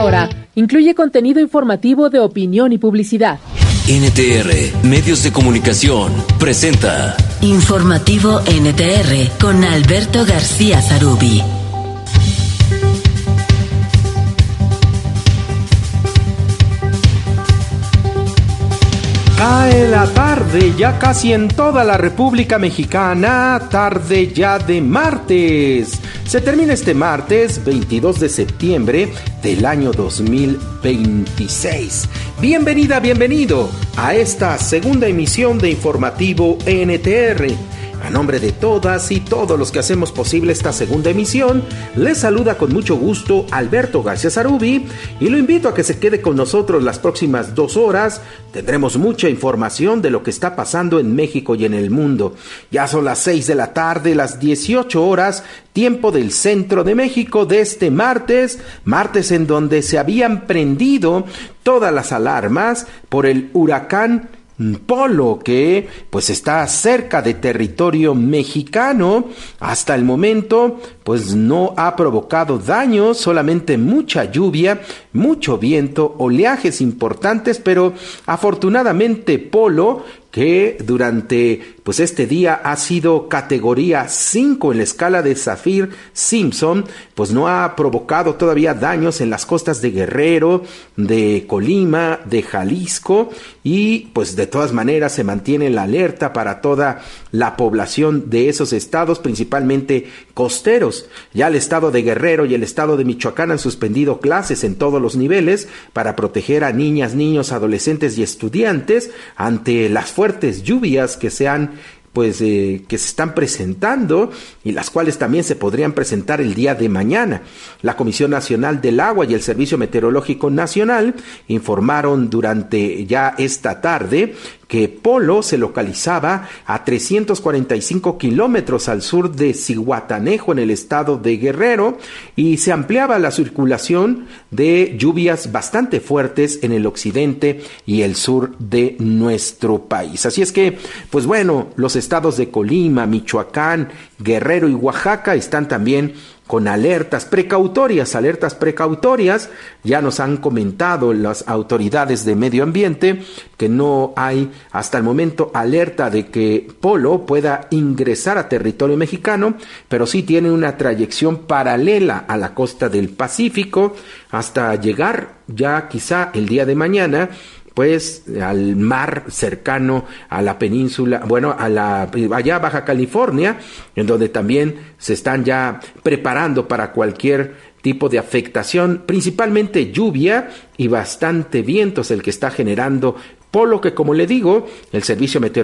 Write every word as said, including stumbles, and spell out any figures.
hora incluye contenido informativo de opinión y publicidad. N T R, Medios de Comunicación, presenta Informativo N T R con Alberto García Zarubi. Cae la tarde, ya casi en toda la República Mexicana, tarde ya de martes. Se termina este martes, veintidós de septiembre del año dos mil veintiséis. Bienvenida, bienvenido a esta segunda emisión de Informativo N T R. A nombre de todas y todos los que hacemos posible esta segunda emisión, les saluda con mucho gusto Alberto García Zarubi y lo invito a que se quede con nosotros las próximas dos horas. Tendremos mucha información de lo que está pasando en México y en el mundo. Ya son las seis de la tarde, las dieciocho horas, tiempo del centro de México de este martes, martes en donde se habían prendido todas las alarmas por el huracán Polo, que pues está cerca de territorio mexicano. Hasta el momento pues no ha provocado daños, solamente mucha lluvia, mucho viento, oleajes importantes, pero afortunadamente Polo, que durante pues este día ha sido categoría cinco en la escala de Saffir-Simpson, pues no ha provocado todavía daños en las costas de Guerrero, de Colima, de Jalisco, y pues de todas maneras se mantiene la alerta para toda la población de esos estados, principalmente costeros. Ya el estado de Guerrero y el estado de Michoacán han suspendido clases en todos los niveles para proteger a niñas, niños, adolescentes y estudiantes ante las fuertes lluvias que se han pues eh, que se están presentando y las cuales también se podrían presentar el día de mañana. La Comisión Nacional del Agua y el Servicio Meteorológico Nacional informaron durante ya esta tarde que Polo se localizaba a trescientos cuarenta y cinco kilómetros al sur de Zihuatanejo en el estado de Guerrero y se ampliaba la circulación de lluvias bastante fuertes en el occidente y el sur de nuestro país. Así es que, pues bueno, los estados de Colima, Michoacán, Guerrero y Oaxaca están también con alertas precautorias, alertas precautorias. Ya nos han comentado las autoridades de medio ambiente que no hay hasta el momento alerta de que Polo pueda ingresar a territorio mexicano, pero sí tiene una trayección paralela a la costa del Pacífico hasta llegar ya quizá el día de mañana pues al mar cercano a la península, bueno, a la allá Baja California, en donde también se están ya preparando para cualquier tipo de afectación, principalmente lluvia y bastante viento es el que está generando Polo, que como le digo, el Servicio Meteorológico